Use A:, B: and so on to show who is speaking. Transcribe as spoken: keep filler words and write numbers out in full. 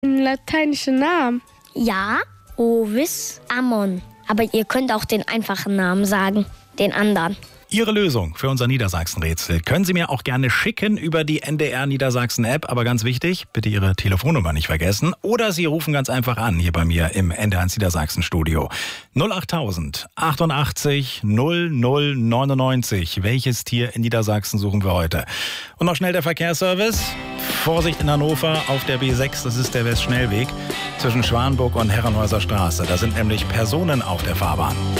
A: Ein lateinischer Name?
B: Ja, Ovis Ammon. Aber ihr könnt auch den einfachen Namen sagen, den anderen.
C: Ihre Lösung für unser Niedersachsen-Rätsel können Sie mir auch gerne schicken über die N D R Niedersachsen-App. Aber ganz wichtig, bitte Ihre Telefonnummer nicht vergessen. Oder Sie rufen ganz einfach an, hier bei mir im N D R Niedersachsen-Studio. null achttausend achtundachtzig null null neunundneunzig. Welches Tier in Niedersachsen suchen wir heute? Und noch schnell der Verkehrsservice. Vorsicht in Hannover auf der B sechs, das ist der Westschnellweg zwischen Schwanburg und Herrenhäuser Straße. Da sind nämlich Personen auf der Fahrbahn.